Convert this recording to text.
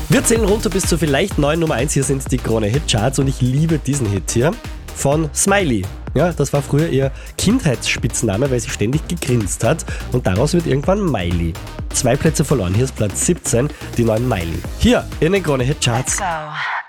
Wir zählen runter bis zu vielleicht neuen Nummer 1. Hier sind die Krone Hit Charts und ich liebe diesen Hit hier von Smiley. Ja, das war früher ihr Kindheitsspitzname, weil sie ständig gegrinst hat und daraus wird irgendwann Miley. 2 Plätze verloren, hier ist Platz 17, die neuen Miley. Hier in den Krone Hit Charts. Let's go.